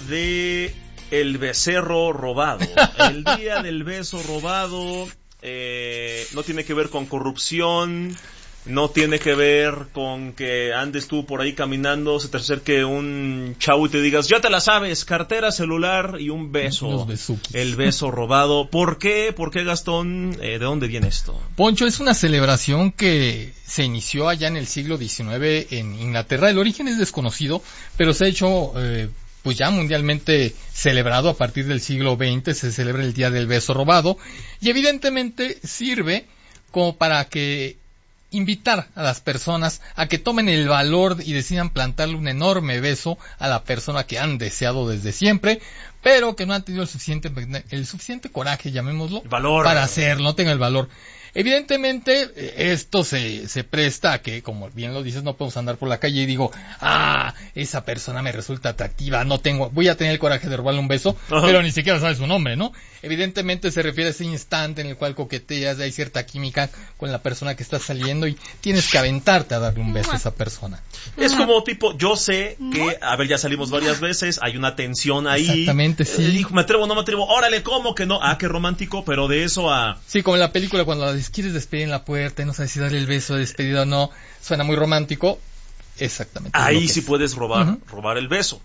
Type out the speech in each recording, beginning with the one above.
de el becerro robado. El día del beso robado no tiene que ver con corrupción, no tiene que ver con que andes tú por ahí caminando, se te acerque un chavo y te digas, ya te la sabes, cartera, celular y un beso. El beso robado. ¿Por qué? ¿Por qué, Gastón? ¿De dónde viene esto? Poncho, es una celebración que se inició allá en el siglo XIX en Inglaterra. El origen es desconocido, pero se ha hecho pues ya mundialmente celebrado a partir del siglo XX. Se celebra el Día del Beso Robado y evidentemente sirve como para que invitar a las personas a que tomen el valor y decidan plantarle un enorme beso a la persona que han deseado desde siempre, pero que no han tenido el suficiente coraje, llamémoslo, valor, para hacerlo, no tengan el valor. Evidentemente, esto se presta a que, como bien lo dices, no podemos andar por la calle y digo, esa persona me resulta atractiva, voy a tener el coraje de robarle un beso, pero ni siquiera sabes su nombre, ¿no? Evidentemente se refiere a ese instante en el cual coqueteas, hay cierta química con la persona que está saliendo y tienes que aventarte a darle un beso a esa persona. Es como tipo, yo sé que, ya salimos varias veces, hay una tensión ahí. Exactamente, sí. ¿Me atrevo o no me atrevo? Órale, ¿cómo que no? Qué romántico, pero de eso a... Sí, como en la película cuando quieres despedir en la puerta y no sabes si darle el beso de despedida o no, suena muy romántico. Exactamente. Ahí sí puedes robar el beso.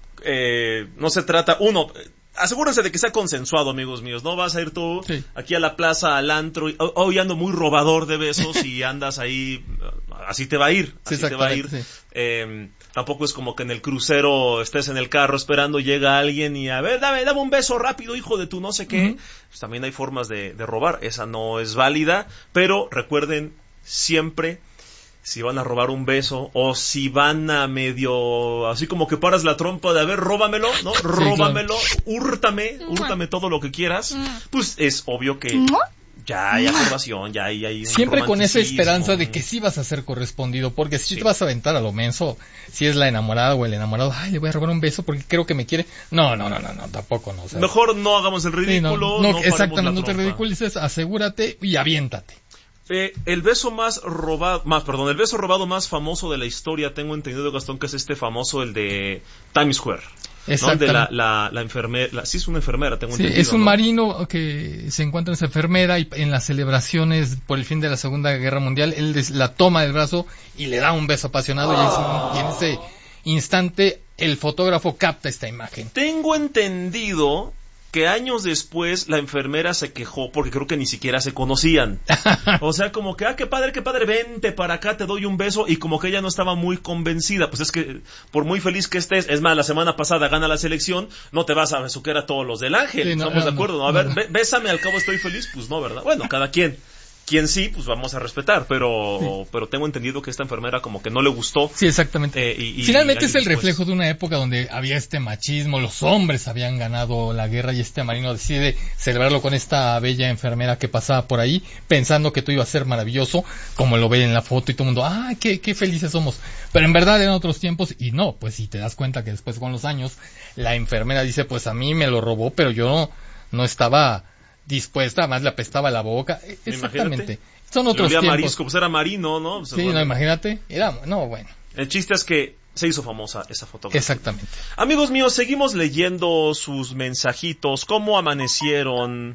No se trata, asegúrense de que sea consensuado, amigos míos. No vas a ir tú aquí a la plaza, al antro, hoy ando muy robador de besos y andas ahí, así te va a ir. Así te va a ir. Sí. Tampoco es como que en el crucero estés en el carro esperando, llega alguien y a ver, dame un beso rápido, hijo de tu no sé qué. Pues también hay formas de robar. Esa no es válida, pero recuerden siempre, si van a robar un beso o si van a medio así como que paras la trompa de a ver, róbamelo, ¿no? Sí, róbamelo, claro. húrtame todo lo que quieras, pues es obvio que ya hay aprobación, ya hay siempre con esa esperanza de que sí vas a ser correspondido, porque si te vas a aventar a lo menso, si es la enamorada o el enamorado, le voy a robar un beso porque creo que me quiere. No, tampoco no. ¿Sabes? Mejor no hagamos el ridículo, no exactamente, no te ridiculices, asegúrate y aviéntate. El beso robado más famoso de la historia, tengo entendido, Gastón, que es este famoso, el de Times Square. ¿No? De la enfermera, sí es una enfermera, tengo entendido. Es un marino que se encuentra en esa enfermera y en las celebraciones por el fin de la Segunda Guerra Mundial, él la toma del brazo y le da un beso apasionado y en ese instante el fotógrafo capta esta imagen. Tengo entendido que años después la enfermera se quejó porque creo que ni siquiera se conocían. O sea, como que, qué padre, vente para acá, te doy un beso, y como que ella no estaba muy convencida. Pues es que, por muy feliz que estés, es más, la semana pasada gana la selección, no te vas a besuquear a todos los del Ángel. Sí, ¿estamos de acuerdo? ¿No? A ver, bésame, al cabo estoy feliz. Pues no, ¿verdad? Bueno, cada quien. Quien sí, pues vamos a respetar, pero tengo entendido que esta enfermera como que no le gustó. Sí, exactamente. Finalmente es el reflejo de una época donde había este machismo, los hombres habían ganado la guerra y este marino decide celebrarlo con esta bella enfermera que pasaba por ahí, pensando que todo iba a ser maravilloso, como lo ve en la foto y todo el mundo, qué felices somos. Pero en verdad eran otros tiempos y no, pues si te das cuenta que después con los años, la enfermera dice, pues a mí me lo robó, pero yo no estaba dispuesta, además le apestaba la boca. Exactamente. Imagínate. Son otros tiempos. Marisco, pues era marino, ¿no? Pues, sí, bueno. Imagínate. Bueno. El chiste es que se hizo famosa esa fotografía. Exactamente. Amigos míos, seguimos leyendo sus mensajitos. ¿Cómo amanecieron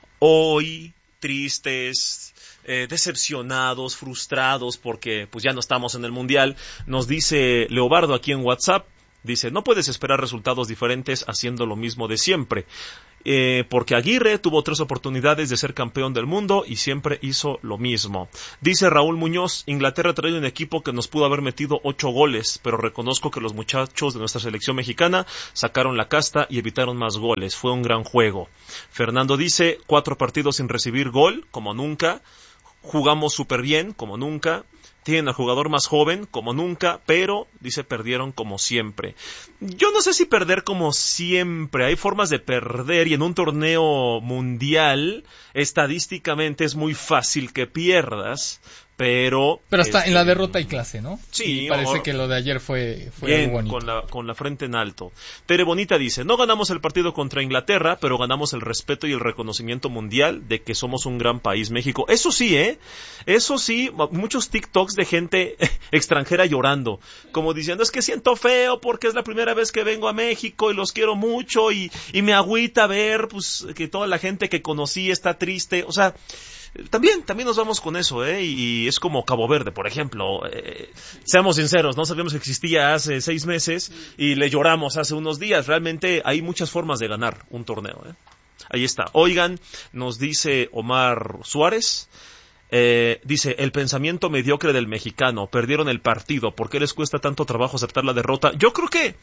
hoy? Tristes, decepcionados, frustrados, porque pues ya no estamos en el Mundial. Nos dice Leobardo aquí en WhatsApp. Dice, no puedes esperar resultados diferentes haciendo lo mismo de siempre. Porque Aguirre tuvo 3 oportunidades de ser campeón del mundo y siempre hizo lo mismo. Dice Raúl Muñoz, Inglaterra trae un equipo que nos pudo haber metido 8 goles, pero reconozco que los muchachos de nuestra selección mexicana sacaron la casta y evitaron más goles. Fue un gran juego. Fernando dice, 4 partidos sin recibir gol, como nunca. Jugamos súper bien, como nunca. Tienen al jugador más joven, como nunca, pero, dice, perdieron como siempre. Yo no sé si perder como siempre. Hay formas de perder y en un torneo mundial, estadísticamente es muy fácil que pierdas, Pero hasta en la derrota hay clase, ¿no? Sí. Y parece que lo de ayer fue bien, bonito. con la frente en alto. Tere Bonita dice, no ganamos el partido contra Inglaterra, pero ganamos el respeto y el reconocimiento mundial de que somos un gran país, México. Eso sí, eso sí, muchos TikToks de gente extranjera llorando, como diciendo, es que siento feo porque es la primera vez que vengo a México y los quiero mucho y me agüita ver pues que toda la gente que conocí está triste. O sea, también nos vamos con eso, y es como Cabo Verde, por ejemplo, seamos sinceros, no sabíamos que existía hace 6 meses y le lloramos hace unos días. Realmente hay muchas formas de ganar un torneo, Ahí está. Oigan, nos dice Omar Suárez, dice, el pensamiento mediocre del mexicano, perdieron el partido, ¿por qué les cuesta tanto trabajo aceptar la derrota? Yo creo que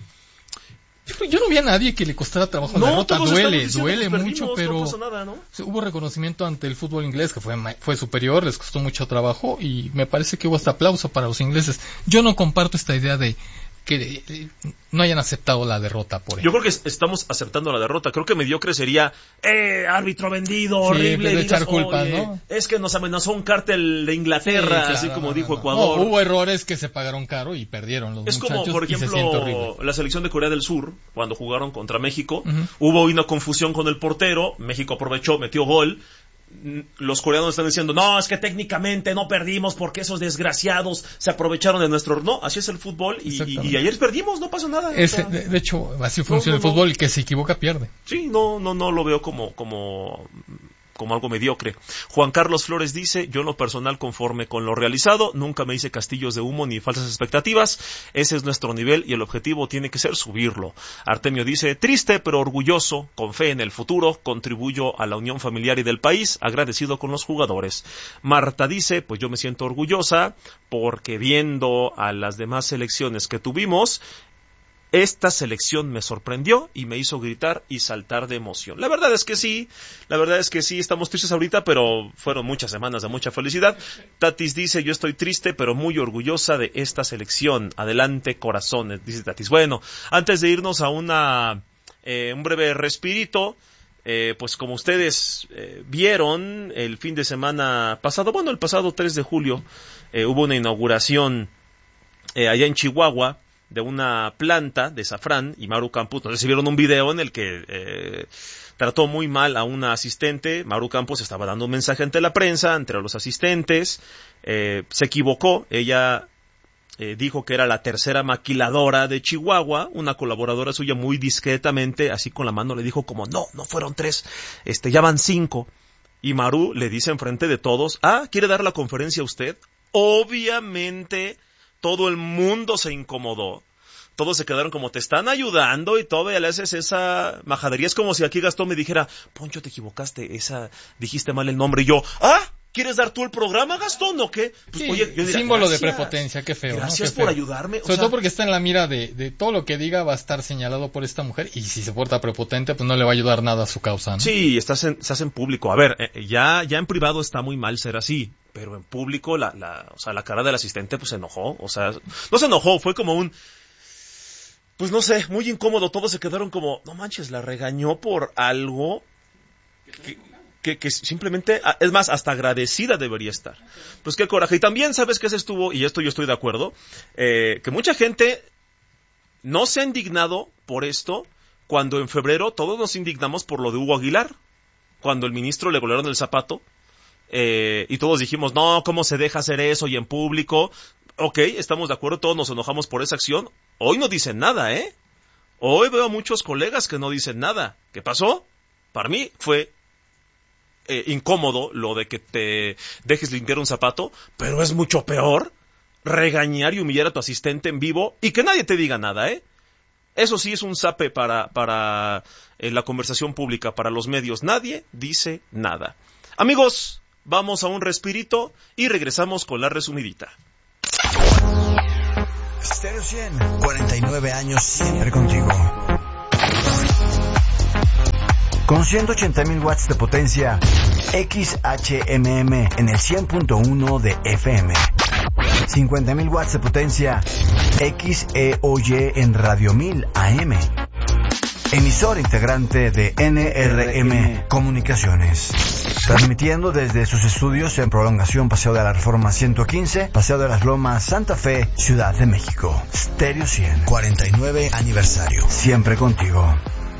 yo no vi a nadie que le costara trabajo la derrota. Duele perdimos, mucho, pero no pasa nada, ¿no? Hubo reconocimiento ante el fútbol inglés que fue superior, les costó mucho trabajo y me parece que hubo hasta aplauso para los ingleses. Yo no comparto esta idea de que no hayan aceptado la derrota por él. Yo creo que estamos aceptando la derrota. Creo que mediocre sería árbitro vendido, horrible, de echar culpas, ¿no? Es que nos amenazó un cártel de Inglaterra, así como dijo Ecuador. No, hubo errores que se pagaron caro y perdieron los muchachos. Es como, por ejemplo, la selección de Corea del Sur, cuando jugaron contra México, hubo una confusión con el portero, México aprovechó, metió gol. Los coreanos están diciendo, no, es que técnicamente no perdimos porque esos desgraciados se aprovecharon de nuestro... No, así es el fútbol y ayer perdimos, no pasó nada. De hecho, así funciona el fútbol, el que se equivoca pierde. Sí, no lo veo como algo mediocre. Juan Carlos Flores dice, yo en lo personal conforme con lo realizado, nunca me hice castillos de humo ni falsas expectativas, ese es nuestro nivel y el objetivo tiene que ser subirlo. Artemio dice, triste pero orgulloso, con fe en el futuro, contribuyo a la unión familiar y del país, agradecido con los jugadores. Marta dice, pues yo me siento orgullosa porque viendo a las demás selecciones que tuvimos, esta selección me sorprendió y me hizo gritar y saltar de emoción. La verdad es que sí, estamos tristes ahorita, pero fueron muchas semanas de mucha felicidad. Tatis dice, yo estoy triste, pero muy orgullosa de esta selección. Adelante, corazones, dice Tatis. Bueno, antes de irnos a un breve respirito, pues como ustedes vieron el fin de semana pasado, el pasado 3 de julio, hubo una inauguración allá en Chihuahua, de una planta de azafrán, y Maru Campos, no sé si vieron un video en el que trató muy mal a una asistente. Maru Campos estaba dando un mensaje ante la prensa, entre los asistentes, se equivocó, ella dijo que era la tercera maquiladora de Chihuahua, una colaboradora suya muy discretamente, así con la mano le dijo como, no fueron 3, ya van 5, y Maru le dice enfrente de todos, ¿quiere dar la conferencia usted? Obviamente, todo el mundo se incomodó. Todos se quedaron como, te están ayudando y todavía le haces esa majadería. Es como si aquí Gastón me dijera, Poncho, te equivocaste, dijiste mal el nombre. Y yo, ¿quieres dar tú el programa, Gastón, o qué? Pues, sí, oye, yo diría, símbolo de prepotencia, qué feo. Gracias ¿no? Qué por feo. ayudarme. Sobre todo porque está en la mira de todo lo que diga va a estar señalado por esta mujer, y si se porta prepotente, pues no le va a ayudar nada a su causa, ¿no? Sí, estás en público. A ver, ya en privado está muy mal ser así, pero en público la cara del asistente pues se enojó. O sea, no se enojó, fue como pues no sé, muy incómodo. Todos se quedaron como, no manches, la regañó por algo que simplemente, es más, hasta agradecida debería estar. Pues qué coraje. Y también, ¿sabes qué se estuvo? Y esto yo estoy de acuerdo, que mucha gente no se ha indignado por esto, cuando en febrero todos nos indignamos por lo de Hugo Aguilar, cuando el ministro le volaron el zapato, y todos dijimos, no, ¿cómo se deja hacer eso? Y en público, ok, estamos de acuerdo, todos nos enojamos por esa acción. Hoy no dicen nada, Hoy veo a muchos colegas que no dicen nada. ¿Qué pasó? Para mí fue incómodo lo de que te dejes limpiar un zapato, pero es mucho peor regañar y humillar a tu asistente en vivo y que nadie te diga nada, Eso sí es un zape para la conversación pública, para los medios. Nadie dice nada. Amigos, vamos a un respirito y regresamos con la resumidita. Stereo 100, 49 años siempre contigo. Con 180,000 watts de potencia, XHMM en el 100.1 de FM. 50,000 watts de potencia, XEOY en Radio 1000 AM. Emisor integrante de NRM Comunicaciones. Transmitiendo desde sus estudios en Prolongación Paseo de la Reforma 115, Paseo de las Lomas, Santa Fe, Ciudad de México. Stereo 100, 49 aniversario. Siempre contigo.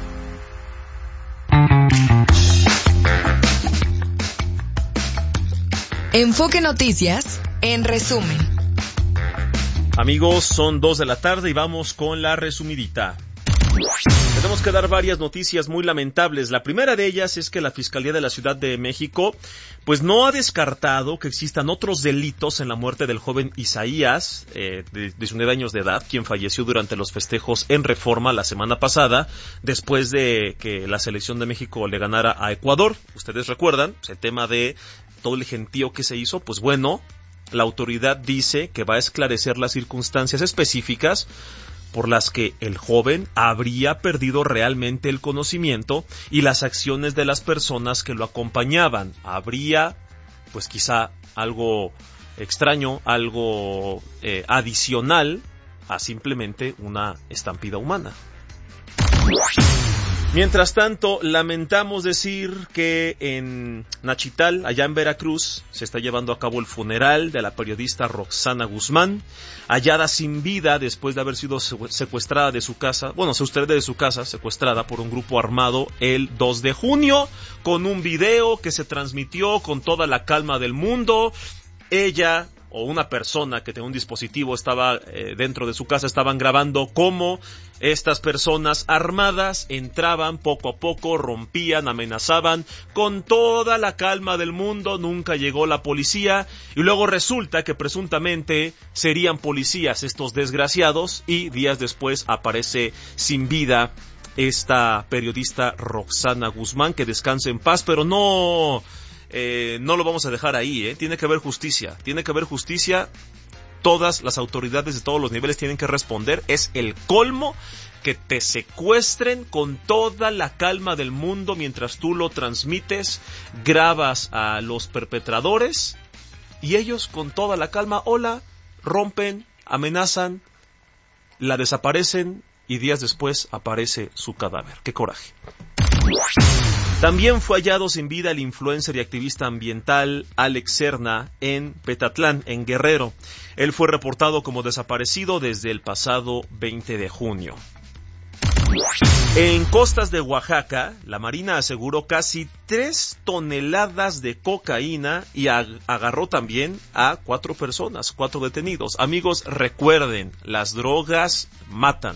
Enfoque Noticias, en resumen. Amigos, son 2 de la tarde y vamos con la resumidita. Tenemos que dar varias noticias muy lamentables. La primera de ellas es que la Fiscalía de la Ciudad de México pues no ha descartado que existan otros delitos en la muerte del joven Isaías, de 19 años de edad, quien falleció durante los festejos en Reforma la semana pasada, después de que la selección de México le ganara a Ecuador. Ustedes recuerdan, pues, el tema de todo el gentío que se hizo. Pues bueno, la autoridad dice que va a esclarecer las circunstancias específicas por las que el joven habría perdido realmente el conocimiento y las acciones de las personas que lo acompañaban. Habría, pues quizá algo extraño, algo adicional a simplemente una estampida humana. Mientras tanto, lamentamos decir que en Nachital, allá en Veracruz, se está llevando a cabo el funeral de la periodista Roxana Guzmán, hallada sin vida después de haber sido secuestrada de su casa, secuestrada por un grupo armado el 2 de junio, con un video que se transmitió con toda la calma del mundo. Ella o una persona que tenía un dispositivo estaba dentro de su casa, estaban grabando cómo estas personas armadas entraban poco a poco, rompían, amenazaban con toda la calma del mundo. Nunca llegó la policía y luego resulta que presuntamente serían policías estos desgraciados, y días después aparece sin vida esta periodista Roxana Guzmán, que descanse en paz, pero no lo vamos a dejar ahí, tiene que haber justicia, todas las autoridades de todos los niveles tienen que responder. Es el colmo que te secuestren con toda la calma del mundo mientras tú lo transmites, grabas a los perpetradores y ellos con toda la calma, rompen, amenazan, la desaparecen y días después aparece su cadáver. ¡Qué coraje! También fue hallado sin vida el influencer y activista ambiental Alex Serna en Petatlán, en Guerrero. Él fue reportado como desaparecido desde el pasado 20 de junio. En costas de Oaxaca, la Marina aseguró casi 3 toneladas de cocaína y agarró también a 4 personas, 4 detenidos. Amigos, recuerden, las drogas matan.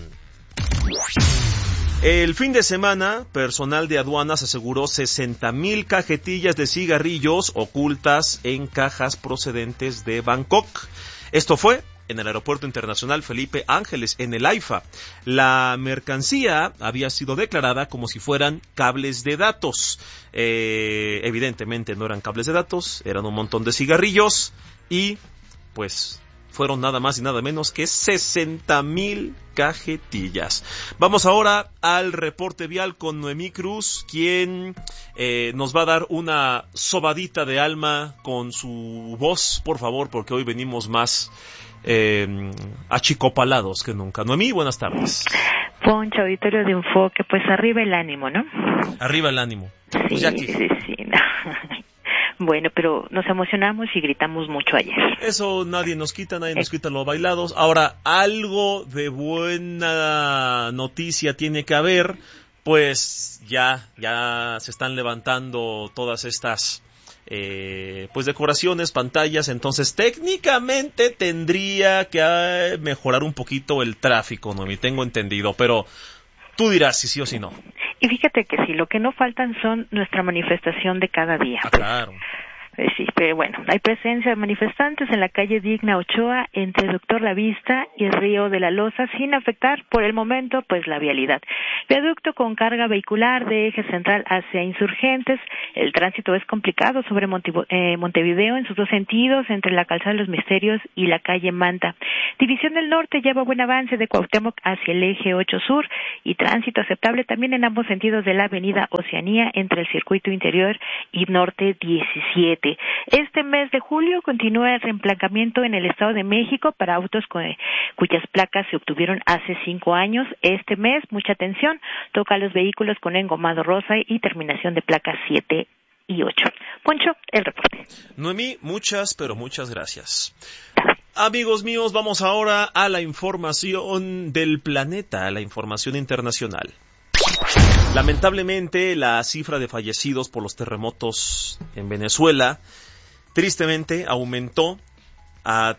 El fin de semana, personal de aduanas aseguró 60,000 cajetillas de cigarrillos ocultas en cajas procedentes de Bangkok. Esto fue en el Aeropuerto Internacional Felipe Ángeles, en el AIFA. La mercancía había sido declarada como si fueran cables de datos. Evidentemente no eran cables de datos, eran un montón de cigarrillos y pues fueron nada más y nada menos que 60,000 cajetillas. Vamos ahora al reporte vial con Noemí Cruz, quien nos va a dar una sobadita de alma con su voz, por favor, porque hoy venimos más achicopalados que nunca. Noemí, buenas tardes. Poncho, auditorio de Enfoque, pues arriba el ánimo, ¿no? Arriba el ánimo. Sí, pues ya aquí. sí, no. Bueno, pero nos emocionamos y gritamos mucho ayer. Eso nadie nos quita los bailados. Ahora, algo de buena noticia tiene que haber, pues ya se están levantando todas estas pues decoraciones, pantallas, entonces técnicamente tendría que mejorar un poquito el tráfico, no me tengo entendido, pero tú dirás si sí o si no. Y fíjate que sí, lo que no faltan son nuestra manifestación de cada día. Claro. Sí, pero bueno, hay presencia de manifestantes en la calle Digna Ochoa entre Doctor La Vista y el Río de la Loza, sin afectar por el momento pues la vialidad. Viaducto con carga vehicular de eje central hacia Insurgentes. El tránsito es complicado sobre Montevideo en sus dos sentidos, entre la Calzada de los Misterios y la calle Manta. División del Norte lleva buen avance de Cuauhtémoc hacia el eje 8 Sur y tránsito aceptable también en ambos sentidos de la avenida Oceanía entre el circuito interior y Norte 17. Este mes de julio continúa el reemplacamiento en el Estado de México para autos cuyas placas se obtuvieron hace 5 años. Este mes, mucha atención, toca a los vehículos con engomado rosa y terminación de placa 7 Poncho, el reporte. Noemí, muchas, pero muchas gracias. Amigos míos, vamos ahora a la información del planeta, a la información internacional. Lamentablemente, la cifra de fallecidos por los terremotos en Venezuela, tristemente, aumentó a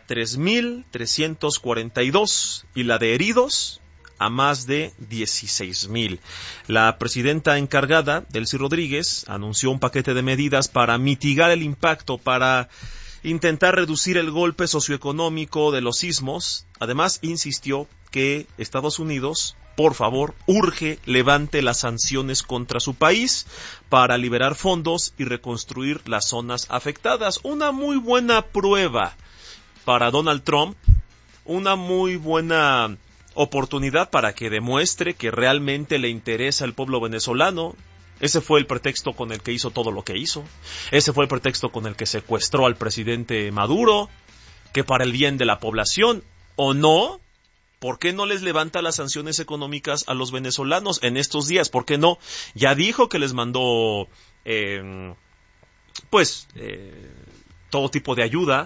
3.342 y la de heridos a más de 16,000. La presidenta encargada, Delcy Rodríguez, anunció un paquete de medidas para mitigar el impacto, para intentar reducir el golpe socioeconómico de los sismos. Además, insistió que Estados Unidos, por favor, urge levante las sanciones contra su país para liberar fondos y reconstruir las zonas afectadas. Una muy buena prueba para Donald Trump, una muy buena oportunidad para que demuestre que realmente le interesa al pueblo venezolano. Ese fue el pretexto con el que hizo todo lo que hizo. Ese fue el pretexto con el que secuestró al presidente Maduro, que para el bien de la población, ¿o no? ¿Por qué no les levanta las sanciones económicas a los venezolanos en estos días? ¿Por qué no? Ya dijo que les mandó, todo tipo de ayuda,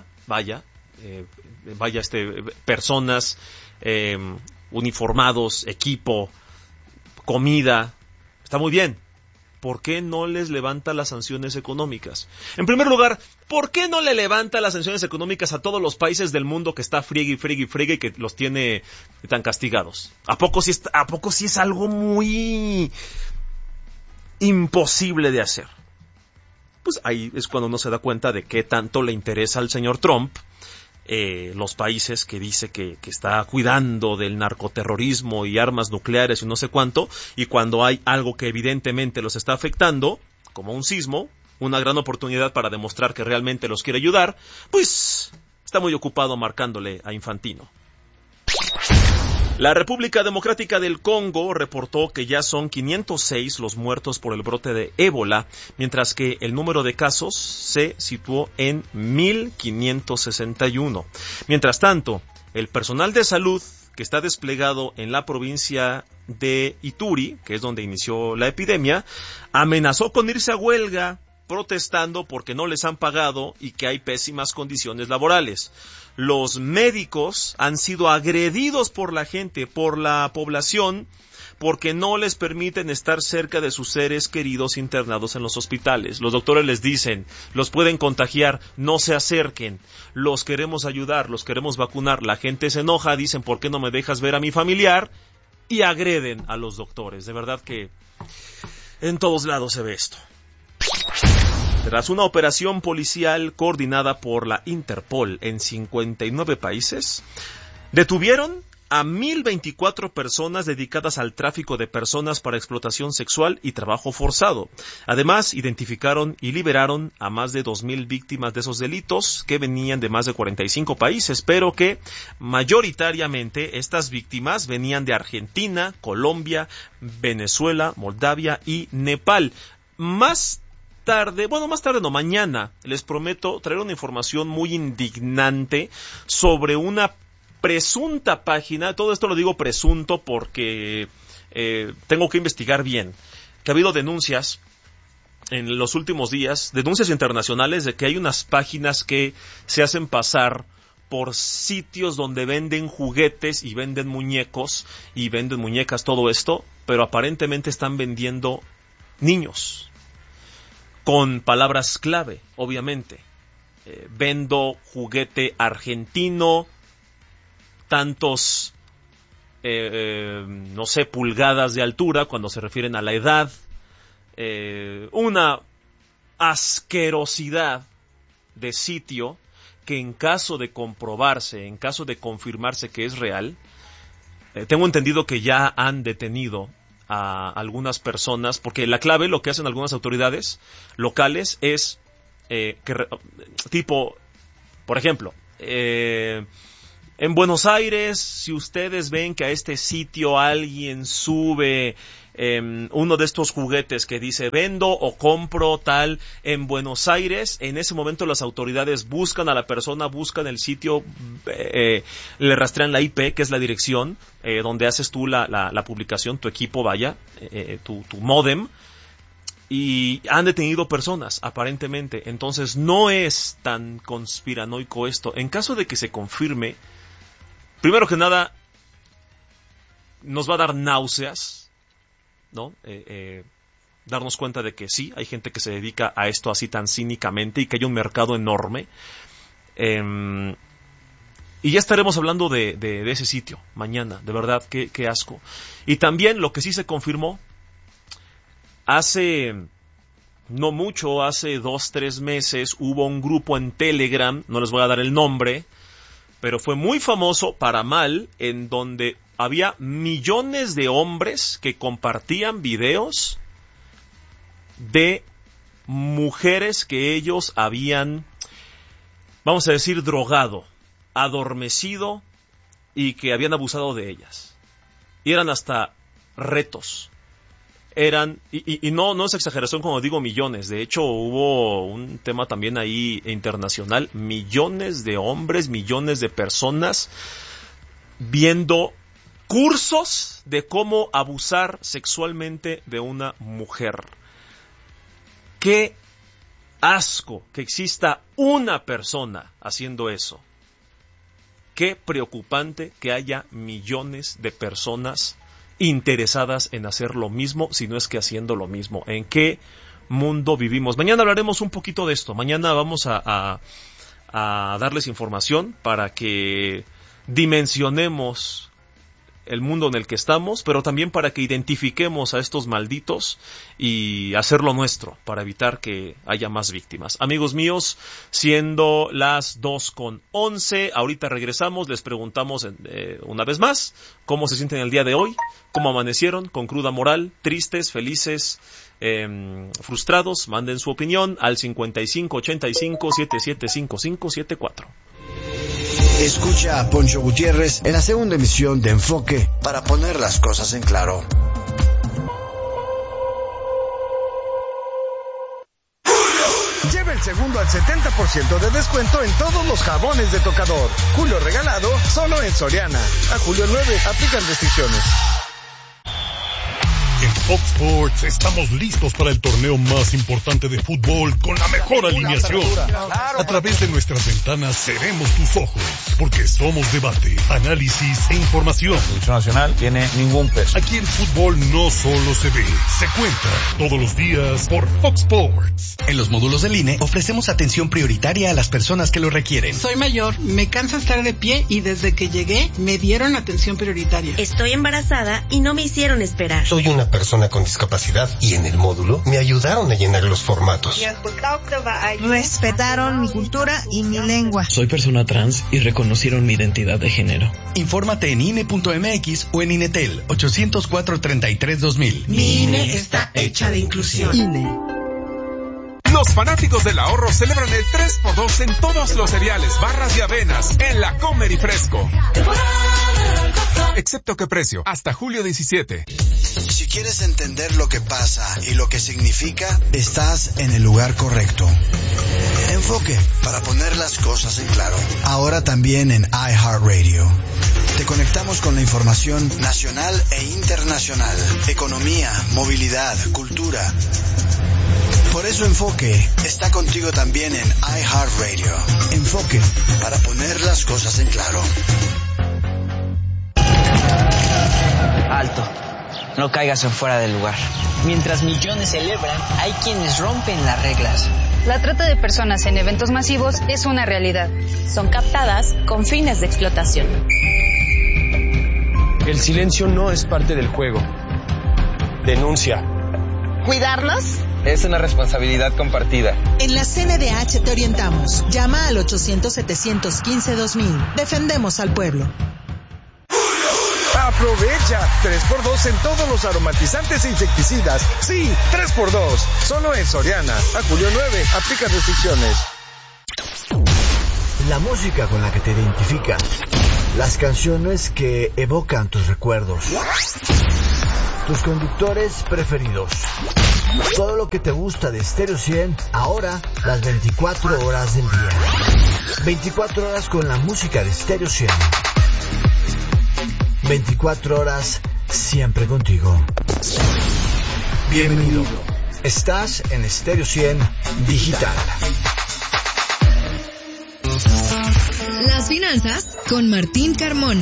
personas, uniformados, equipo, comida. Está muy bien. ¿Por qué no les levanta las sanciones económicas? En primer lugar, ¿por qué no le levanta las sanciones económicas a todos los países del mundo que está friegue y que los tiene tan castigados? ¿A poco sí es algo muy imposible de hacer? Pues ahí es cuando uno se da cuenta de qué tanto le interesa al señor Trump los países que dice que está cuidando del narcoterrorismo y armas nucleares y no sé cuánto, y cuando hay algo que evidentemente los está afectando, como un sismo, una gran oportunidad para demostrar que realmente los quiere ayudar, pues está muy ocupado marcándole a Infantino. La República Democrática del Congo reportó que ya son 506 los muertos por el brote de ébola, mientras que el número de casos se situó en 1,561. Mientras tanto, el personal de salud que está desplegado en la provincia de Ituri, que es donde inició la epidemia, amenazó con irse a huelga, protestando porque no les han pagado y que hay pésimas condiciones laborales. Los médicos han sido agredidos por la gente, por la población, porque no les permiten estar cerca de sus seres queridos internados en los hospitales. Los doctores les dicen, los pueden contagiar, no se acerquen, los queremos ayudar, los queremos vacunar. La gente se enoja, dicen, ¿por qué no me dejas ver a mi familiar? Y agreden a los doctores. De verdad que en todos lados se ve esto. Tras una operación policial coordinada por la Interpol en 59 países, detuvieron a 1,024 personas dedicadas al tráfico de personas para explotación sexual y trabajo forzado. Además, identificaron y liberaron a más de 2,000 víctimas de esos delitos que venían de más de 45 países, pero que mayoritariamente estas víctimas venían de Argentina, Colombia, Venezuela, Moldavia y Nepal. Mañana les prometo traer una información muy indignante sobre una presunta página. Todo esto lo digo presunto porque tengo que investigar bien, que ha habido denuncias en los últimos días, denuncias internacionales de que hay unas páginas que se hacen pasar por sitios donde venden juguetes y venden muñecos y venden muñecas, todo esto, pero aparentemente están vendiendo niños. Con palabras clave, obviamente. Vendo juguete argentino, tantos, pulgadas de altura, cuando se refieren a la edad. Una asquerosidad de sitio que en caso de comprobarse, en caso de confirmarse que es real, tengo entendido que ya han detenido a algunas personas, porque la clave, lo que hacen algunas autoridades locales es por ejemplo, en Buenos Aires, si ustedes ven que a este sitio alguien sube uno de estos juguetes que dice vendo o compro tal en Buenos Aires, en ese momento las autoridades buscan a la persona, buscan el sitio, le rastrean la IP, que es la dirección donde haces tú la publicación, tu equipo, tu módem, y han detenido personas, aparentemente. Entonces no es tan conspiranoico esto. En caso de que se confirme, primero que nada, nos va a dar náuseas, ¿no? Darnos cuenta de que sí, hay gente que se dedica a esto así tan cínicamente y que hay un mercado enorme. Y ya estaremos hablando de ese sitio mañana. De verdad, qué asco. Y también lo que sí se confirmó, hace no mucho, hace 2-3 meses, hubo un grupo en Telegram, no les voy a dar el nombre, pero fue muy famoso para mal, en donde había millones de hombres que compartían videos de mujeres que ellos habían, vamos a decir, drogado, adormecido y que habían abusado de ellas. Y eran hasta retos. Eran, y no es exageración cuando digo millones, de hecho hubo un tema también ahí internacional, millones de hombres, millones de personas viendo cursos de cómo abusar sexualmente de una mujer. ¡Qué asco que exista una persona haciendo eso! ¡Qué preocupante que haya millones de personas interesadas en hacer lo mismo, si no es que haciendo lo mismo! ¿En qué mundo vivimos? Mañana hablaremos un poquito de esto. Mañana vamos a darles información para que dimensionemos el mundo en el que estamos, pero también para que identifiquemos a estos malditos y hacerlo nuestro, para evitar que haya más víctimas. Amigos míos, siendo las 2:11, ahorita regresamos, les preguntamos una vez más cómo se sienten el día de hoy, cómo amanecieron, con cruda moral, tristes, felices, frustrados. Manden su opinión al 5585-775574. Escucha a Poncho Gutiérrez en la segunda emisión de Enfoque para poner las cosas en claro. Lleva el segundo al 70% de descuento en todos los jabones de tocador. Julio regalado solo en Soriana. A julio 9 aplican restricciones. En Fox Sports estamos listos para el torneo más importante de fútbol con la mejor alineación. A través de nuestras ventanas seremos tus ojos, porque somos debate, análisis e información. La selección nacional tiene ningún peso. Aquí el fútbol no solo se ve, se cuenta todos los días por Fox Sports. En los módulos del INE ofrecemos atención prioritaria a las personas que lo requieren. Soy mayor, me cansa estar de pie y desde que llegué me dieron atención prioritaria. Estoy embarazada y no me hicieron esperar. Soy una persona con discapacidad y en el módulo me ayudaron a llenar los formatos. Respetaron mi cultura y mi lengua. Soy persona trans y reconocieron mi identidad de género. Infórmate en INE.mx o en INETEL 804-33-2000. Mi INE está hecha de inclusión. INE. Los fanáticos del ahorro celebran el 3x2 en todos los cereales, barras y avenas en la Comer y Fresco. Excepto que precio, hasta julio 17. Si quieres entender lo que pasa y lo que significa, estás en el lugar correcto. Enfoque, para poner las cosas en claro. Ahora también en iHeartRadio. Te conectamos con la información nacional e internacional, economía, movilidad, cultura. Por eso Enfoque está contigo también en iHeartRadio. Enfoque, para poner las cosas en claro. Alto, no caigas en fuera del lugar. Mientras millones celebran, hay quienes rompen las reglas. La trata de personas en eventos masivos es una realidad. Son captadas con fines de explotación. El silencio no es parte del juego. Denuncia. ¿Cuidarnos? Es una responsabilidad compartida. En la CNDH te orientamos. Llama al 800-715-2000. Defendemos al pueblo. Aprovecha 3x2 en todos los aromatizantes e insecticidas. Sí, 3x2. Solo en Soriana. A julio 9 aplica restricciones. La música con la que te identificas. Las canciones que evocan tus recuerdos. Tus conductores preferidos. Todo lo que te gusta de Stereo 100, ahora las 24 horas del día. 24 horas con la música de Stereo 100. 24 horas siempre contigo. Bienvenido. Estás en Stereo 100 Digital. Las finanzas con Martín Carmona.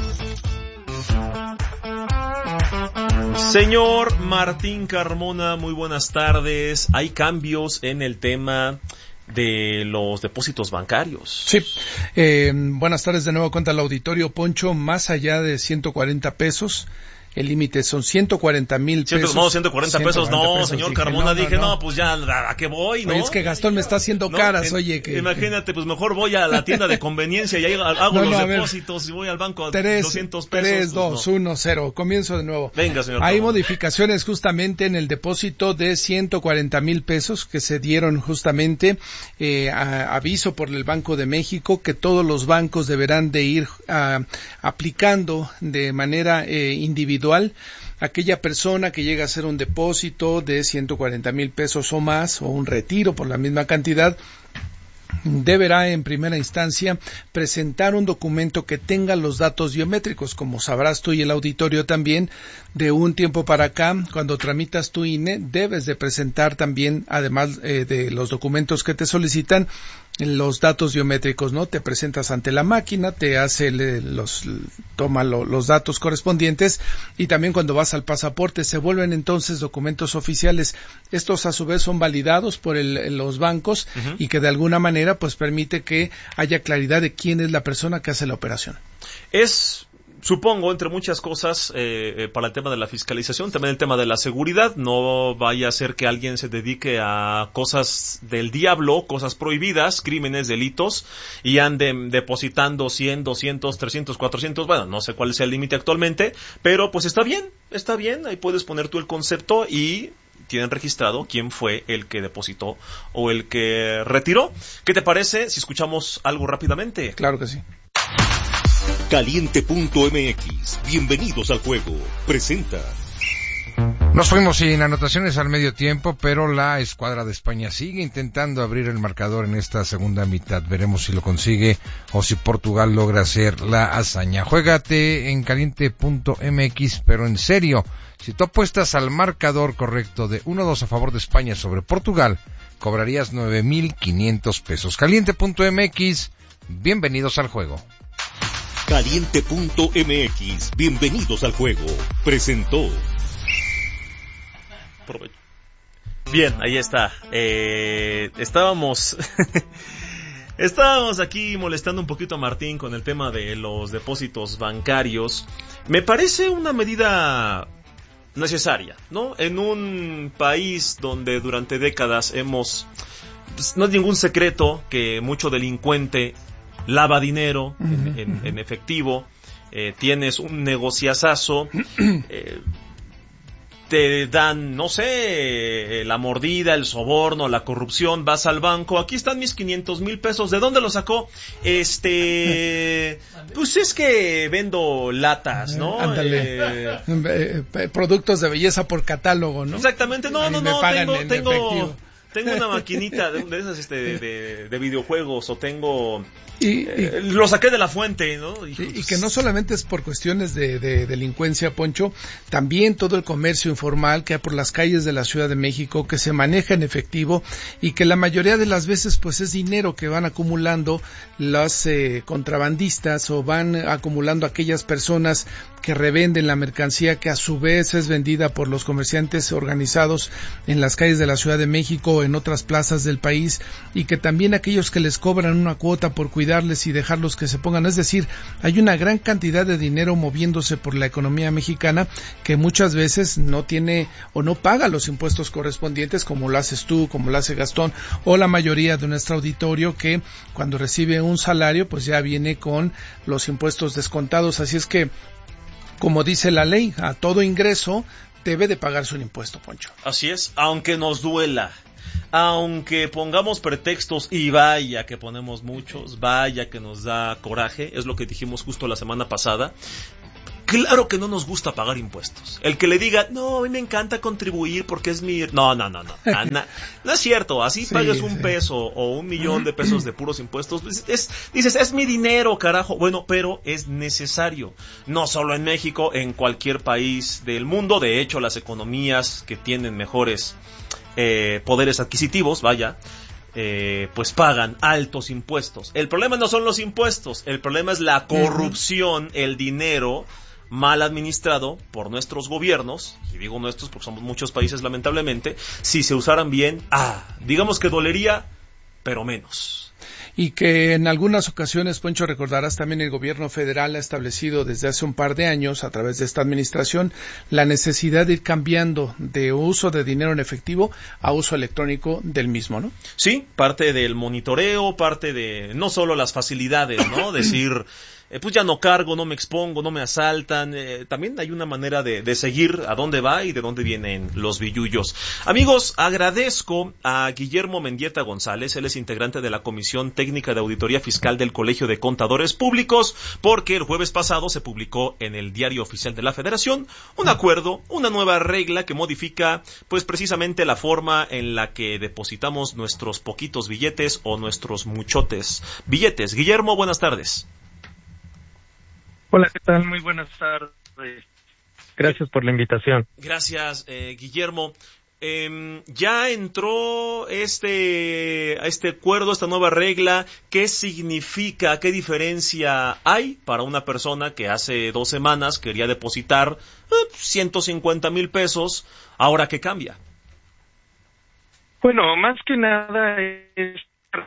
Señor Martín Carmona, muy buenas tardes. Hay cambios en el tema de los depósitos bancarios. Sí, buenas tardes de nuevo cuenta al auditorio, Poncho. Más allá de 140 pesos, el límite son 140,000 pesos. No, 140 pesos, no, señor Carmona, dije, no, pues ya, ¿a qué voy? ¿No? Oye, es que Gastón me está haciendo caras, Imagínate, pues mejor voy a la tienda de conveniencia y ahí hago los depósitos y voy al banco a 200 pesos. 3, 2, 1, 0, comienzo de nuevo. Venga, señor Hay Carmona. modificaciones justamente en el depósito de 140,000 pesos que se dieron justamente, aviso por el Banco de México que todos los bancos deberán de ir aplicando de manera individual aquella persona que llega a hacer un depósito de 140,000 pesos o más, o un retiro por la misma cantidad, deberá en primera instancia presentar un documento que tenga los datos biométricos. Como sabrás tú y el auditorio también, de un tiempo para acá, cuando tramitas tu INE, debes de presentar también, además de los documentos que te solicitan, los datos biométricos, ¿no? Te presentas ante la máquina, te hace toma los datos correspondientes, y también cuando vas al pasaporte se vuelven entonces documentos oficiales. Estos a su vez son validados por los bancos y que de alguna manera pues permite que haya claridad de quién es la persona que hace la operación. Supongo, entre muchas cosas, para el tema de la fiscalización, también el tema de la seguridad. No vaya a ser que alguien se dedique a cosas del diablo, cosas prohibidas, crímenes, delitos, y anden depositando 100, 200, 300, 400, bueno, no sé cuál es el límite actualmente, pero pues está bien, ahí puedes poner tú el concepto y tienen registrado quién fue el que depositó o el que retiró. ¿Qué te parece si escuchamos algo rápidamente? Claro que sí. Caliente.mx, bienvenidos al juego, presenta. Nos fuimos sin anotaciones al medio tiempo, pero la escuadra de España sigue intentando abrir el marcador en esta segunda mitad. Veremos si lo consigue o si Portugal logra hacer la hazaña. Juégate en Caliente.mx, pero en serio, si tú apuestas al marcador correcto de 1-2 a favor de España sobre Portugal, cobrarías 9,500 pesos. Caliente.mx, bienvenidos al juego. Caliente.mx, bienvenidos al juego, presentó. Bien, ahí está. Estábamos aquí molestando un poquito a Martín con el tema de los depósitos bancarios. Me parece una medida necesaria, ¿no? En un país donde durante décadas pues, no es ningún secreto que mucho delincuente lava dinero en efectivo, tienes un negociazazo, te dan, no sé, la mordida, el soborno, la corrupción, vas al banco, aquí están mis 500,000 pesos, ¿de dónde los sacó? Pues es que vendo latas, ¿no? Ándale. Productos de belleza por catálogo, ¿no? Exactamente, tengo una maquinita de esas de videojuegos, o tengo lo saqué de la fuente, ¿no? Y que no solamente es por cuestiones de delincuencia, Poncho, también todo el comercio informal que hay por las calles de la Ciudad de México, que se maneja en efectivo y que la mayoría de las veces pues es dinero que van acumulando las contrabandistas, o van acumulando aquellas personas que revenden la mercancía que a su vez es vendida por los comerciantes organizados en las calles de la Ciudad de México o en otras plazas del país, y que también aquellos que les cobran una cuota por cuidarles y dejarlos que se pongan. Es decir, hay una gran cantidad de dinero moviéndose por la economía mexicana que muchas veces no tiene o no paga los impuestos correspondientes, como lo haces tú, como lo hace Gastón, o la mayoría de nuestro auditorio, que cuando recibe un salario pues ya viene con los impuestos descontados. Así es que, como dice la ley, a todo ingreso debe de pagarse un impuesto, Poncho. Así es, aunque nos duela, aunque pongamos pretextos, y vaya que ponemos muchos, vaya que nos da coraje, es lo que dijimos justo la semana pasada. Claro que no nos gusta pagar impuestos. El que le diga, no, a mí me encanta contribuir porque es mi... No. No es cierto. Así pagues un peso o $1,000,000 de puros impuestos. Dices, es mi dinero, carajo. Bueno, pero es necesario. No solo en México, en cualquier país del mundo. De hecho, las economías que tienen mejores poderes adquisitivos, pues pagan altos impuestos. El problema no son los impuestos. El problema es la corrupción, el dinero mal administrado por nuestros gobiernos, y digo nuestros porque somos muchos países lamentablemente. Si se usaran bien, digamos que dolería, pero menos. Y que en algunas ocasiones, Poncho, recordarás también el gobierno federal ha establecido desde hace un par de años, a través de esta administración, la necesidad de ir cambiando de uso de dinero en efectivo a uso electrónico del mismo, ¿no? Sí, parte del monitoreo, parte de no solo las facilidades, ¿no? Decir, pues ya no cargo, no me expongo, no me asaltan. También hay una manera de seguir a dónde va y de dónde vienen los billullos. Amigos, agradezco a Guillermo Mendieta González, él es integrante de la Comisión Técnica de Auditoría Fiscal del Colegio de Contadores Públicos, porque el jueves pasado se publicó en el Diario Oficial de la Federación un acuerdo, una nueva regla que modifica, pues precisamente la forma en la que depositamos nuestros poquitos billetes o nuestros muchotes billetes. Guillermo, buenas tardes. Hola, ¿qué tal? Muy buenas tardes. Gracias por la invitación. Gracias, Guillermo. Ya entró este acuerdo, esta nueva regla. ¿Qué significa, qué diferencia hay para una persona que hace 2 semanas quería depositar 150,000 pesos? ¿Ahora qué cambia? Bueno, más que nada es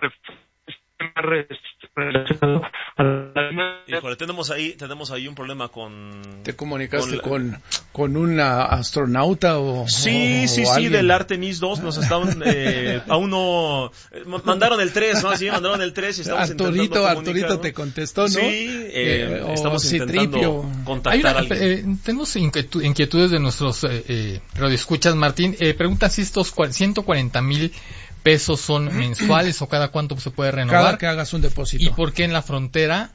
relacionado a la... Híjole, tenemos ahí un problema con... ¿Te comunicaste con un astronauta o...? Sí, del Artemis 2, nos estaban, aún no, mandaron el 3, ¿no? Sí, mandaron el 3 y estamos intentando comunicar, Arturito te contestó, ¿no? Sí, estamos intentando contactar a alguien. Tenemos inquietudes de nuestros radioescuchas, Martín. Preguntan si estos 140,000 pesos son mensuales o cada cuánto se puede renovar. Cada que hagas un depósito. ¿Y por qué en la frontera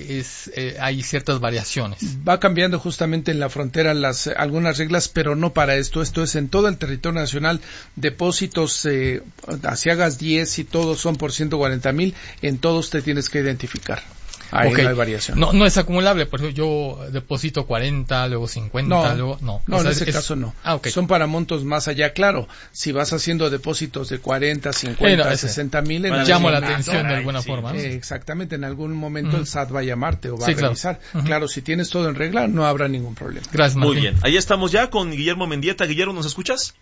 hay ciertas variaciones? Va cambiando justamente en la frontera algunas reglas, pero no para esto. Esto es en todo el territorio nacional. Depósitos, si hagas 10 y todos son por 140,000, en todos te tienes que identificar. Ahí no hay variación. No es acumulable, por ejemplo, yo deposito 40, luego 50, luego... No, en ese caso no. Son para montos más allá, claro. Si vas haciendo depósitos de 40, 50, 60,000... llamo la atención de alguna forma, ¿no? Exactamente, en algún momento el SAT va a llamarte o va a revisar. Claro, si tienes todo en regla, no habrá ningún problema. Gracias, Martín. Muy bien, ahí estamos ya con Guillermo Mendieta. Guillermo, ¿nos escuchas?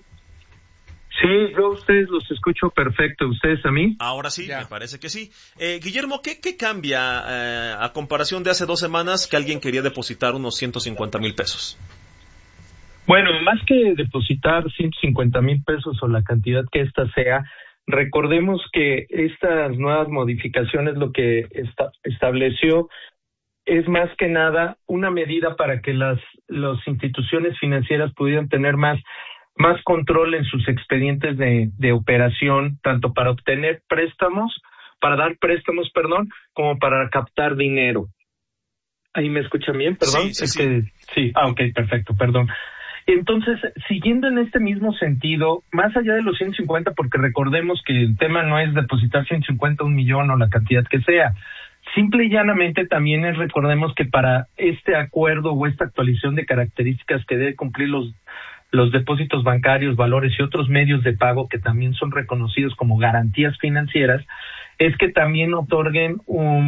Sí, yo a ustedes los escucho perfecto. ¿Ustedes a mí? Ahora sí, me parece que sí. Guillermo, ¿qué cambia a comparación de hace 2 semanas que alguien quería depositar unos 150,000 pesos? Bueno, más que depositar 150,000 pesos o la cantidad que ésta sea, recordemos que estas nuevas modificaciones lo que estableció es más que nada una medida para que las instituciones financieras pudieran tener más control en sus expedientes de operación, tanto para obtener dar préstamos, como para captar dinero. ¿Ahí me escuchan bien? Perdón. Sí. Ok, perfecto, perdón. Entonces, siguiendo en este mismo sentido, más allá de los 150, porque recordemos que el tema no es depositar 150, 1,000,000 o la cantidad que sea. Simple y llanamente también recordemos que para este acuerdo o esta actualización de características que debe cumplir los depósitos bancarios, valores y otros medios de pago que también son reconocidos como garantías financieras, es que también otorguen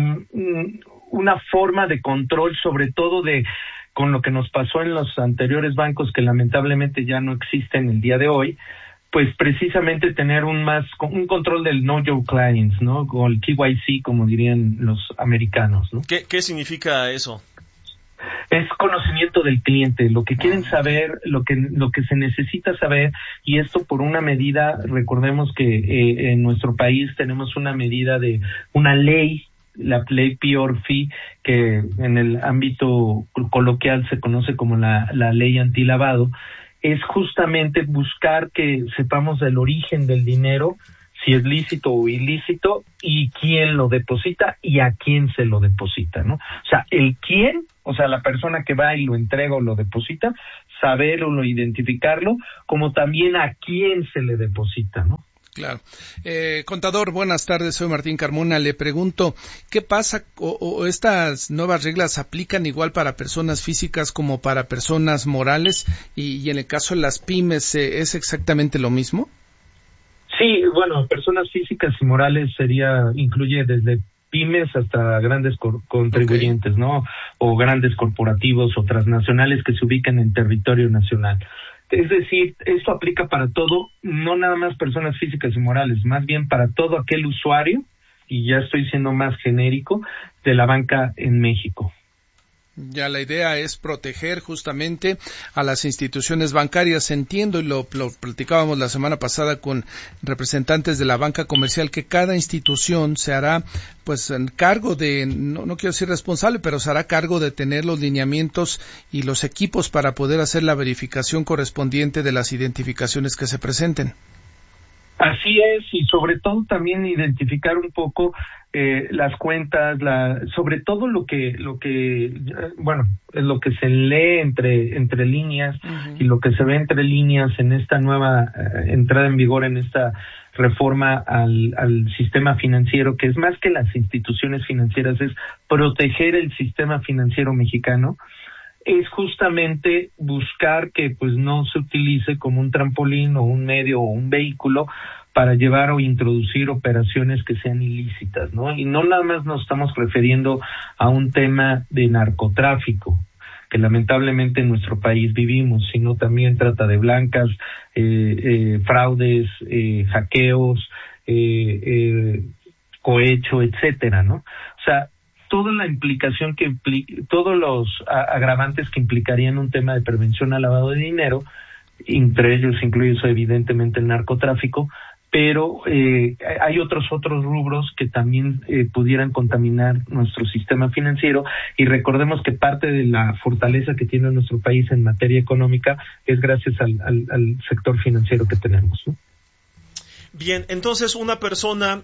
una forma de control, sobre todo con lo que nos pasó en los anteriores bancos que lamentablemente ya no existen el día de hoy, pues precisamente tener un control del Know Your Clients, ¿no? O el KYC, como dirían los americanos, ¿no? ¿Qué significa eso? Es conocimiento del cliente, lo que quieren saber, lo que se necesita saber, y esto por una medida, recordemos que en nuestro país tenemos una medida de una ley, la ley PORFI, que en el ámbito coloquial se conoce como la ley antilavado, es justamente buscar que sepamos del origen del dinero si es lícito o ilícito y quién lo deposita y a quién se lo deposita, ¿no? O sea, el quién, o sea, la persona que va y lo entrega o lo deposita, saberlo o identificarlo, como también a quién se le deposita, ¿no? Claro. Contador, buenas tardes, soy Martín Carmona. Le pregunto, ¿qué pasa o estas nuevas reglas aplican igual para personas físicas como para personas morales? Y en el caso de las pymes, ¿es exactamente lo mismo? Sí, bueno, personas físicas y morales incluye desde pymes hasta grandes contribuyentes, okay, ¿no? O grandes corporativos o transnacionales que se ubican en territorio nacional. Es decir, esto aplica para todo, no nada más personas físicas y morales, más bien para todo aquel usuario, y ya estoy siendo más genérico, de la banca en México. Ya la idea es proteger justamente a las instituciones bancarias. Entiendo, y lo platicábamos la semana pasada con representantes de la banca comercial, que cada institución se hará pues en cargo de, no quiero decir responsable, pero se hará cargo de tener los lineamientos y los equipos para poder hacer la verificación correspondiente de las identificaciones que se presenten. Así es, y sobre todo también identificar un poco las cuentas, sobre todo lo que se lee entre líneas, uh-huh, y lo que se ve entre líneas en esta nueva entrada en vigor, en esta reforma al sistema financiero, que es más que las instituciones financieras, es proteger el sistema financiero mexicano. Es justamente buscar que pues no se utilice como un trampolín o un medio o un vehículo para llevar o introducir operaciones que sean ilícitas, ¿no? Y no nada más nos estamos refiriendo a un tema de narcotráfico, que lamentablemente en nuestro país vivimos, sino también trata de blancas, fraudes, hackeos, cohecho, etcétera, ¿no? O sea, toda la implicación todos los agravantes que implicarían un tema de prevención al lavado de dinero, entre ellos incluye eso, evidentemente el narcotráfico, pero hay otros rubros que también pudieran contaminar nuestro sistema financiero, y recordemos que parte de la fortaleza que tiene nuestro país en materia económica es gracias al sector financiero que tenemos, ¿no? Bien, entonces una persona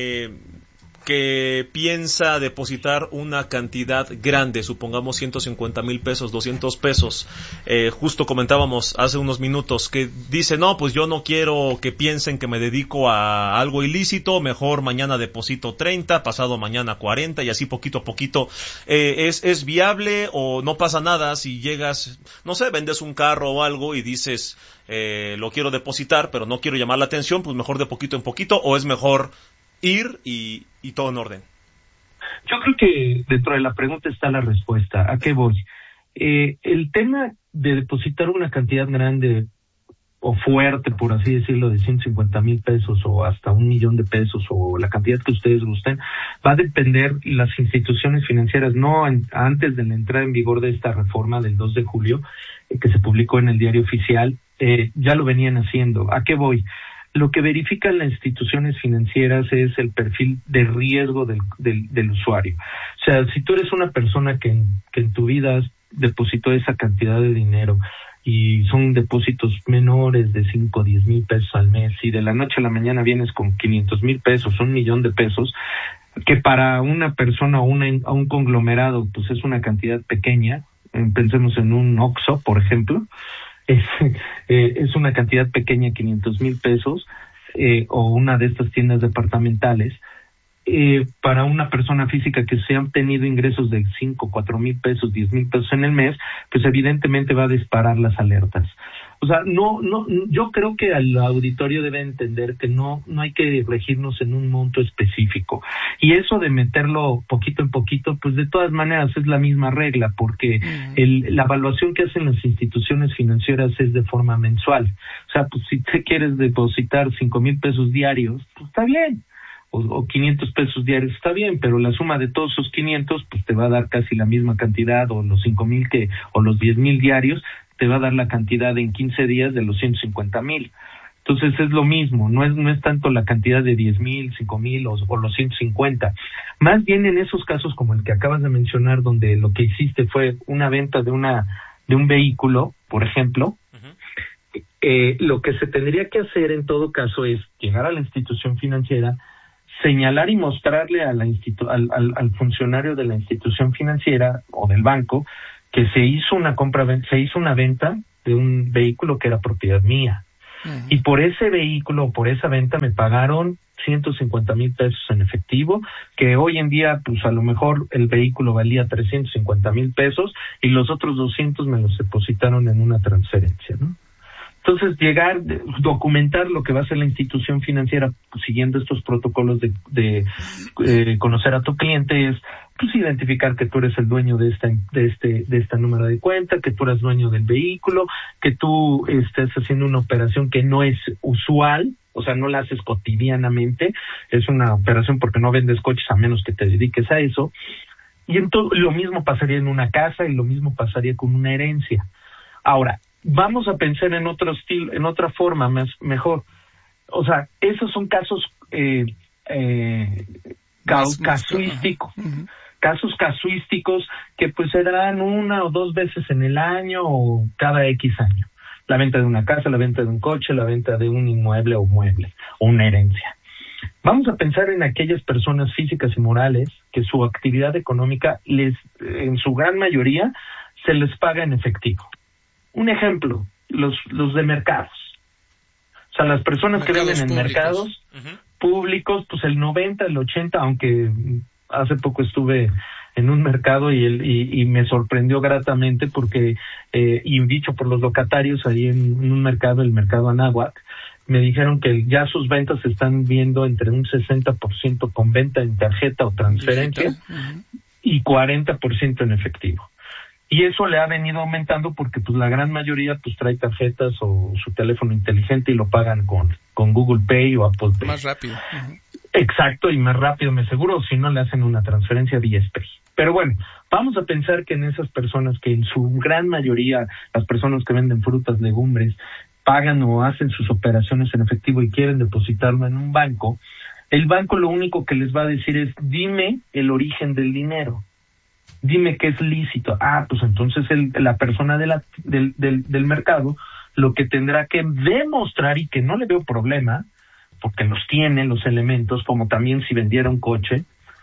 que piensa depositar una cantidad grande, supongamos 150,000 pesos, 200 pesos, justo comentábamos hace unos minutos, que dice, no, pues yo no quiero que piensen que me dedico a algo ilícito, mejor mañana deposito 30, pasado mañana 40, y así poquito a poquito. ¿Es viable o no pasa nada si llegas, no sé, vendes un carro o algo y dices, lo quiero depositar, pero no quiero llamar la atención, pues mejor de poquito en poquito, o es mejor ir y todo en orden? Yo creo que dentro de la pregunta está la respuesta. ¿A qué voy? El tema de depositar una cantidad grande o fuerte, por así decirlo, de 150,000 pesos o hasta 1,000,000 de pesos, o la cantidad que ustedes gusten, va a depender las instituciones financieras, antes de la entrada en vigor de esta reforma del 2 de julio, que se publicó en el Diario Oficial, ya lo venían haciendo. ¿A qué voy? Lo que verifican las instituciones financieras es el perfil de riesgo del usuario. O sea, si tú eres una persona que en tu vida depositó esa cantidad de dinero y son depósitos menores de 5 o 10,000 pesos al mes, y de la noche a la mañana vienes con 500,000 pesos, 1,000,000 de pesos, que para una persona o a un conglomerado pues es una cantidad pequeña, pensemos en un Oxxo, por ejemplo, es una cantidad pequeña, 500,000 pesos, o una de estas tiendas departamentales, para una persona física que se han tenido ingresos de 5, 4,000 pesos, 10,000 pesos en el mes, pues evidentemente va a disparar las alertas. O sea, yo creo que el auditorio debe entender que no hay que regirnos en un monto específico. Y eso de meterlo poquito en poquito, pues de todas maneras es la misma regla, porque la evaluación que hacen las instituciones financieras es de forma mensual. O sea, pues si te quieres depositar 5,000 pesos diarios, pues está bien. O 500 pesos diarios está bien, pero la suma de todos esos 500 pues te va a dar casi la misma cantidad, o los 5,000 o los 10,000 diarios te va a dar la cantidad en 15 días de los 150,000. Entonces es lo mismo, no es tanto la cantidad de 10,000, 5,000 o los 150. Más bien en esos casos como el que acabas de mencionar, donde lo que hiciste fue una venta de un vehículo, por ejemplo, lo que se tendría que hacer en todo caso es llegar a la institución financiera, señalar y mostrarle a al funcionario de la institución financiera o del banco que se hizo una venta de un vehículo que era propiedad mía. Y por ese vehículo, por esa venta, me pagaron 150,000 pesos en efectivo, que hoy en día, pues a lo mejor el vehículo valía 350,000 pesos y los otros 200 me los depositaron en una transferencia, ¿no? Entonces, documentar lo que va a hacer la institución financiera siguiendo estos protocolos de conocer a tu cliente es, pues, identificar que tú eres el dueño de esta número de cuenta, que tú eres dueño del vehículo, que tú estés haciendo una operación que no es usual, o sea, no la haces cotidianamente, es una operación porque no vendes coches a menos que te dediques a eso. Y entonces lo mismo pasaría en una casa y lo mismo pasaría con una herencia. Ahora, vamos a pensar en otro estilo, en otra forma mejor. O sea, esos son casos casuísticos. Casos casuísticos que pues se darán 1 o 2 veces en el año o cada X año. La venta de una casa, la venta de un coche, la venta de un inmueble o mueble o una herencia. Vamos a pensar en aquellas personas físicas y morales que su actividad económica en su gran mayoría se les paga en efectivo. Un ejemplo, los de mercados. O sea, las personas que venden en mercados públicos, pues el 90, el 80, aunque hace poco estuve en un mercado y me sorprendió gratamente porque, y dicho por los locatarios ahí en un mercado, el mercado Anáhuac, me dijeron que ya sus ventas se están viendo entre un 60% con venta en tarjeta o transferencia y 40% en efectivo. Y eso le ha venido aumentando porque pues la gran mayoría pues trae tarjetas o su teléfono inteligente y lo pagan con Google Pay o Apple Pay. Más rápido. Exacto, y más rápido me aseguro, si no le hacen una transferencia vía SPAY. Pero bueno, vamos a pensar que en esas personas que en su gran mayoría, las personas que venden frutas, legumbres, pagan o hacen sus operaciones en efectivo y quieren depositarlo en un banco, el banco lo único que les va a decir es, dime el origen del dinero. Dime que es lícito. Pues entonces la persona del mercado lo que tendrá que demostrar, y que no le veo problema, porque los tiene los elementos, como también si vendiera un coche,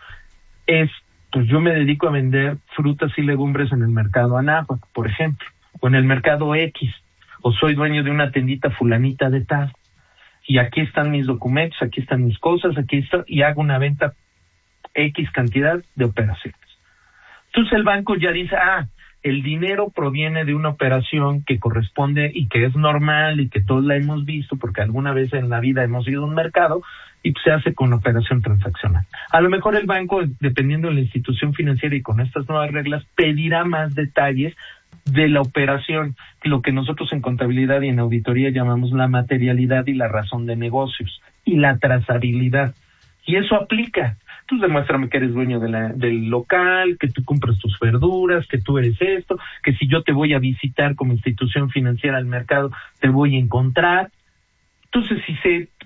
es, pues yo me dedico a vender frutas y legumbres en el mercado Anáhuac, por ejemplo, o en el mercado X, o soy dueño de una tiendita fulanita de tal, y aquí están mis documentos, aquí están mis cosas, aquí está, y hago una venta X cantidad de operaciones. Entonces el banco ya dice, el dinero proviene de una operación que corresponde y que es normal y que todos la hemos visto porque alguna vez en la vida hemos ido a un mercado y se hace con operación transaccional. A lo mejor el banco, dependiendo de la institución financiera y con estas nuevas reglas, pedirá más detalles de la operación, lo que nosotros en contabilidad y en auditoría llamamos la materialidad y la razón de negocios y la trazabilidad. Y eso aplica. Tú demuéstrame que eres dueño del local, que tú compras tus verduras, que tú eres esto, que si yo te voy a visitar como institución financiera al mercado, te voy a encontrar. Entonces, si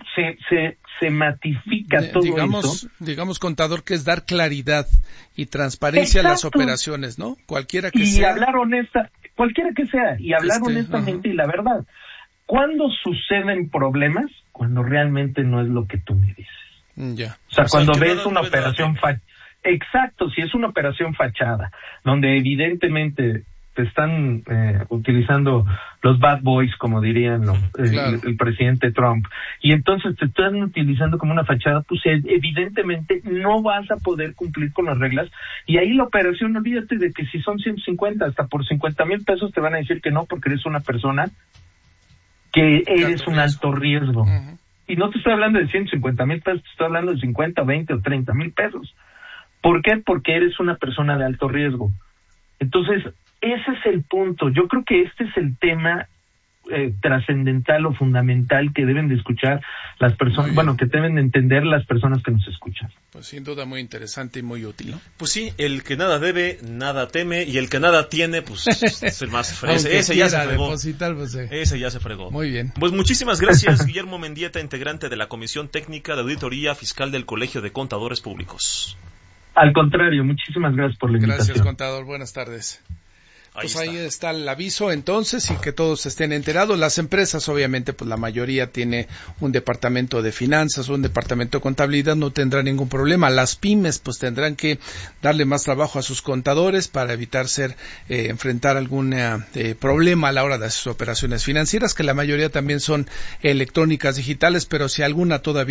se matifica todo eso... Digamos, contador, que es dar claridad y transparencia a las operaciones, ¿no? Cualquiera que sea. Y hablar cualquiera que sea, y hablar honestamente y la verdad. ¿Cuándo suceden problemas? Cuando realmente no es lo que tú me dices. Ya. O sea, cuando ves una operación exacto, si es una operación fachada, donde evidentemente te están utilizando los bad boys, como dirían el presidente Trump, y entonces te están utilizando como una fachada, pues evidentemente no vas a poder cumplir con las reglas, y ahí la operación, olvídate de que si son 150, hasta por 50,000 pesos te van a decir que no, porque eres una persona que eres un alto riesgo. Y no te estoy hablando de 150,000 pesos, te estoy hablando de 50, 20 o 30,000 pesos. ¿Por qué? Porque eres una persona de alto riesgo. Entonces, ese es el punto. Yo creo que este es el tema trascendental o fundamental que deben de escuchar las personas, que deben de entender las personas que nos escuchan. Pues sin duda muy interesante y muy útil, ¿no? Pues sí, el que nada debe, nada teme, y el que nada tiene, pues es el más fregado. Ese ya se fregó. Ese ya se fregó. Muy bien. Pues muchísimas gracias, Guillermo Mendieta, integrante de la Comisión Técnica de Auditoría Fiscal del Colegio de Contadores Públicos. Al contrario, muchísimas gracias por la invitación. Gracias, contador. Buenas tardes. Ahí está el aviso entonces, y que todos estén enterados. Las empresas, obviamente, pues la mayoría tiene un departamento de finanzas, un departamento de contabilidad, no tendrá ningún problema. Las pymes pues tendrán que darle más trabajo a sus contadores para evitar enfrentar algún problema a la hora de sus operaciones financieras, que la mayoría también son electrónicas, digitales, pero si alguna todavía